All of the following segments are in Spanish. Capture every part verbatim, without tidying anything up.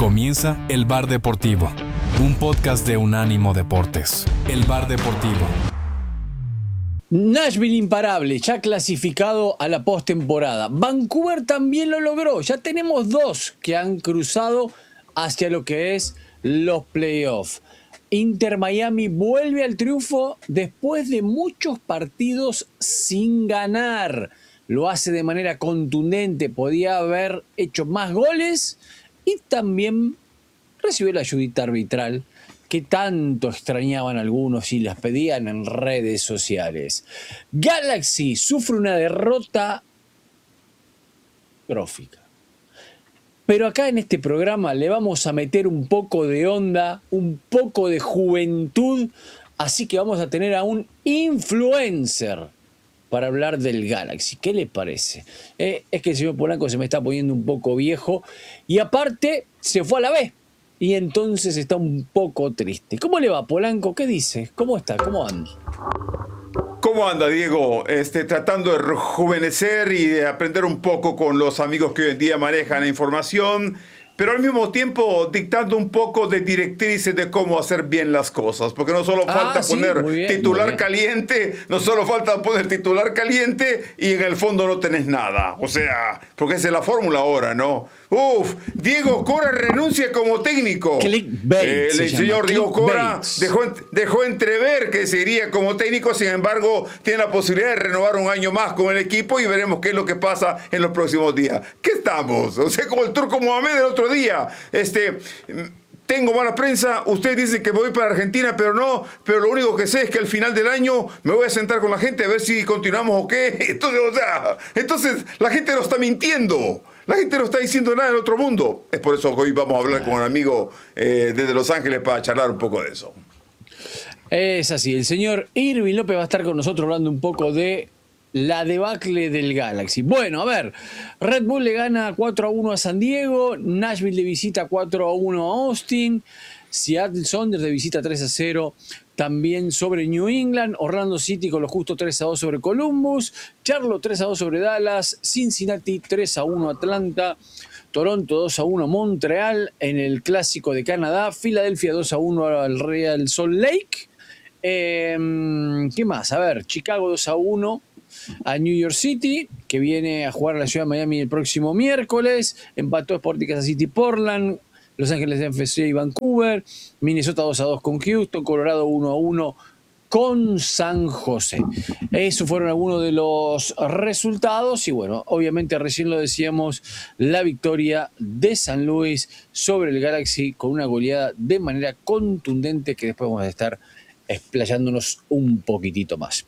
Comienza El Bar Deportivo, un podcast de Unánimo Deportes. El Bar Deportivo. Nashville imparable, ya clasificado a la postemporada. Vancouver también lo logró. Ya tenemos dos que han cruzado hacia lo que es los playoffs. Inter Miami vuelve al triunfo después de muchos partidos sin ganar. Lo hace de manera contundente. Podía haber hecho más goles y también recibió la ayudita arbitral que tanto extrañaban algunos y las pedían en redes sociales. Galaxy sufre una derrota trófica. Pero acá en este programa le vamos a meter un poco de onda, un poco de juventud, así que vamos a tener a un influencer para hablar del Galaxy. ¿Qué le parece? Eh, es que el señor Polanco se me está poniendo un poco viejo y aparte se fue a la B. Y entonces está un poco triste. ¿Cómo le va, Polanco? ¿Qué dice? ¿Cómo está? ¿Cómo anda? ¿Cómo anda, Diego? Este, tratando de rejuvenecer y de aprender un poco con los amigos que hoy en día manejan la información, pero al mismo tiempo dictando un poco de directrices de cómo hacer bien las cosas, porque no solo falta ah, sí, poner bien, titular caliente, no solo falta poner titular caliente y en el fondo no tenés nada. O sea, porque esa es la fórmula ahora, ¿no? Uf, Diego Cora renuncia como técnico. Clickbait. Eh, el señor Diego Cora dejó, dejó entrever que seguiría como técnico, sin embargo, tiene la posibilidad de renovar un año más con el equipo y veremos qué es lo que pasa en los próximos días. ¿Qué estamos? O sea, como el Turco Mohamed el otro día. Este... Tengo mala prensa, usted dice que voy para Argentina, pero no, pero lo único que sé es que al final del año me voy a sentar con la gente a ver si continuamos o qué. Entonces, o sea, entonces la gente no está mintiendo. La gente no está diciendo nada del otro mundo. Es por eso que hoy vamos a hablar con un amigo eh, desde Los Ángeles para charlar un poco de eso. Es así, el señor Irving López va a estar con nosotros hablando un poco de la debacle del Galaxy. Bueno, a ver, Red Bull le gana cuatro a uno a San Diego, Nashville de visita cuatro a uno a Austin, Seattle Sounders de visita tres a cero también sobre New England, Orlando City con lo justo tres a dos sobre Columbus, Charlotte tres a dos sobre Dallas, Cincinnati tres a uno Atlanta, Toronto dos a uno Montreal en el Clásico de Canadá, Filadelfia dos a uno al Real Salt Lake, eh, ¿qué más? A ver, Chicago dos a uno a New York City, que viene a jugar a la ciudad de Miami el próximo miércoles, empató Sporting Kansas City Portland, Los Ángeles F C y Vancouver, Minnesota dos a dos con Houston, Colorado uno a uno con San José. Esos fueron algunos de los resultados y bueno, obviamente recién lo decíamos, la victoria de San Luis sobre el Galaxy con una goleada de manera contundente que después vamos a estar explayándonos un poquitito más.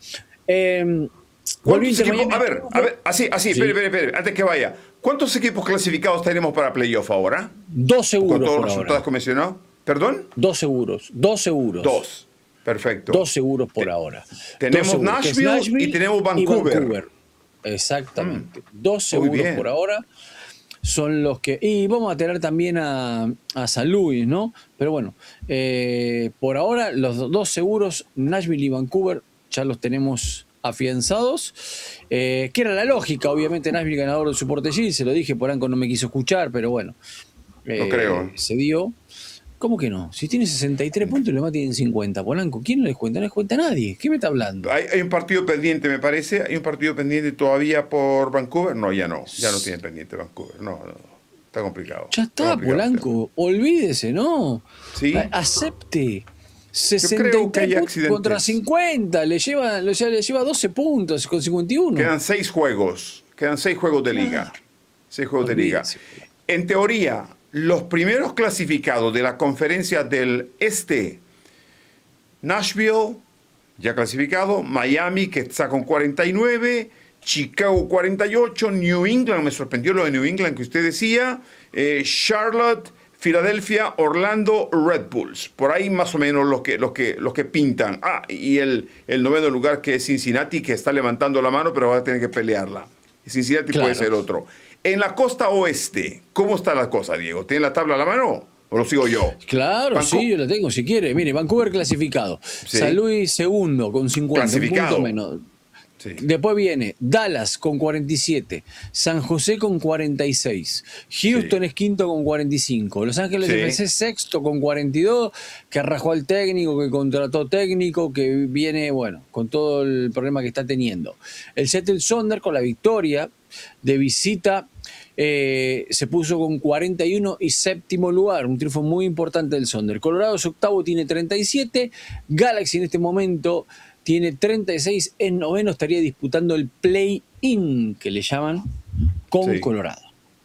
Eh, ¿Cuántos equipos? A ver, a ver, así, así, sí. espere, espere, espere, antes que vaya. ¿Cuántos equipos clasificados tenemos para playoff ahora? Dos seguros. ¿Con todos los resultados que mencionó? ¿Perdón? Dos seguros, dos seguros. Dos, perfecto. Dos seguros por Te, ahora. Tenemos seguros, Nashville, Nashville y tenemos Vancouver. Y Vancouver. Exactamente. Mm. Dos seguros por ahora son los que... Y vamos a tener también a, a San Luis, ¿no? Pero bueno, eh, por ahora los dos seguros, Nashville y Vancouver, ya los tenemos afianzados, eh, que era la lógica, obviamente Nashville ganador del Support Shield, se lo dije, Polanco no me quiso escuchar, pero bueno, eh, no creo. Se dio. ¿Cómo que no? Si tiene sesenta y tres puntos y los demás tienen cincuenta, Polanco, ¿quién no les cuenta? No les cuenta a nadie. ¿Qué me está hablando? Hay, hay un partido pendiente, me parece, hay un partido pendiente todavía por Vancouver, no, ya no, ya no tiene pendiente Vancouver, no, no, está complicado. Ya está, está Polanco, olvídese, ¿no? Sí. Acepte. sesenta y tres puntos contra cincuenta, le lleva, le lleva doce puntos con cincuenta y uno. Quedan seis juegos, quedan seis juegos de liga. Seis juegos de liga. En teoría, los primeros clasificados de la conferencia del Este, Nashville, ya clasificado, Miami, que está con cuarenta y nueve, Chicago cuarenta y ocho, New England, me sorprendió lo de New England que usted decía, eh, Charlotte, Filadelfia, Orlando, Red Bulls. Por ahí más o menos los que, los que, los que pintan. Ah, y el, el noveno lugar que es Cincinnati, que está levantando la mano, pero va a tener que pelearla. Cincinnati claro. Puede ser otro. En la costa oeste, ¿cómo está la cosa, Diego? ¿Tiene la tabla a la mano o lo sigo yo? Claro, Banco... sí, yo la tengo, si quiere. Mire, Vancouver clasificado. Sí. San Luis segundo con cincuenta, un punto menos. Sí. Después viene Dallas con cuarenta y siete, San José con cuarenta y seis, Houston Sí. es quinto con cuarenta y cinco, Los Ángeles Sí. F C sexto con cuarenta y dos, que rajó al técnico, que contrató técnico, que viene, bueno, con todo el problema que está teniendo. El Seattle Sounders con la victoria de visita eh, se puso con cuarenta y uno y séptimo lugar, un triunfo muy importante del Sounders. Colorado es octavo, tiene treinta y siete, Galaxy en este momento tiene treinta y seis, en noveno estaría disputando el play-in, que le llaman, con Sí. Colorado.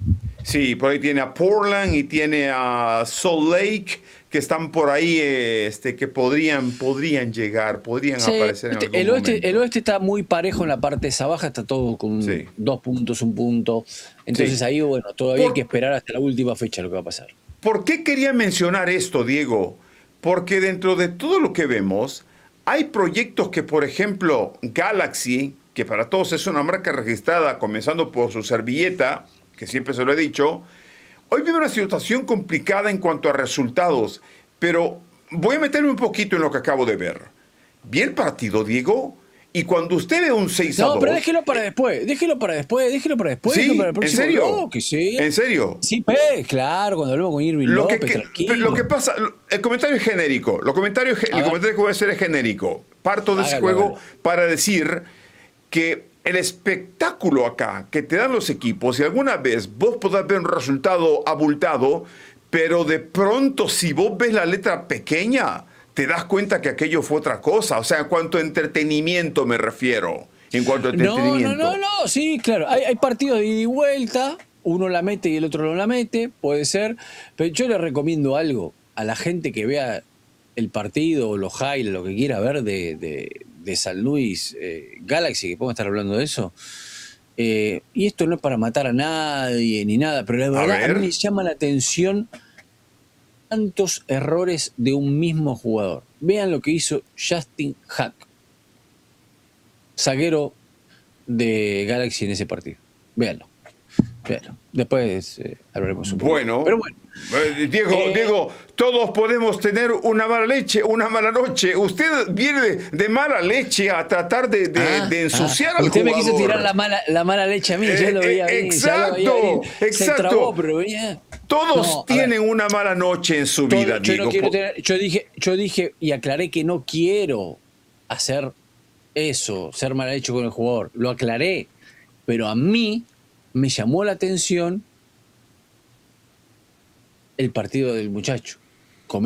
Sí, por ahí tiene a Portland y tiene a Salt Lake, que están por ahí, eh, este, que podrían, podrían llegar, podrían Sí, aparecer en este, algún el, oeste, momento. el oeste está muy parejo en la parte esa baja, está todo con Sí. dos puntos, un punto. Entonces Sí. ahí, bueno, todavía Por- hay que esperar hasta la última fecha lo que va a pasar. ¿Por qué quería mencionar esto, Diego? Porque dentro de todo lo que vemos, hay proyectos que, por ejemplo, Galaxy, que para todos es una marca registrada, comenzando por su servilleta, que siempre se lo he dicho, hoy vive una situación complicada en cuanto a resultados, pero voy a meterme un poquito en lo que acabo de ver. Vi el partido, Diego, y cuando usted ve un seis a dos... No, pero déjelo para después, déjelo para después, déjelo para después, ¿Sí? déjelo para el ¿En próximo serio? bloque, sí. ¿En serio? Sí, pues, claro, cuando hablamos con Irving Lo que, López, que- tranquilo. lo que pasa, el comentario es genérico. Lo comentario, A el ver. comentario que voy a hacer es genérico. Parto de ese Hágalo, juego hágalo. para decir que el espectáculo acá que te dan los equipos, y alguna vez vos podés ver un resultado abultado, pero de pronto si vos ves la letra pequeña, te das cuenta que aquello fue otra cosa. O sea, en cuanto a entretenimiento me refiero. En cuanto a No, entretenimiento. no, no, no, sí, claro. Hay, hay partidos de ida y vuelta, uno la mete y el otro no la mete, puede ser. Pero yo le recomiendo algo a la gente que vea el partido o los highlights, lo que quiera ver de, de, de San Luis eh, Galaxy, que podemos estar hablando de eso. Eh, y esto no es para matar a nadie ni nada, pero la verdad a, ver. mí me llama la atención tantos errores de un mismo jugador. Vean lo que hizo Justin Hack, zaguero de Galaxy en ese partido. Véanlo. Véanlo. Después eh, hablaremos un poco. Bueno, Pero bueno. eh, Diego, Eh, Diego, todos podemos tener una mala leche, una mala noche. Usted viene de, de mala leche a tratar de, de- ah, de ensuciar ah, al usted jugador. me quiso tirar la mala, la mala leche a mí, Eh, ya lo veía eh, venir, ya lo veía exacto, venir. Se exacto. trabó, pero venía. Todos No, a ver. tienen una mala noche en su Todo- vida, yo, Diego. no quiero Por- tener- yo dije, yo dije y aclaré que no quiero hacer eso, ser mal hecho con el jugador. Lo aclaré, pero a mí me llamó la atención el partido del muchacho.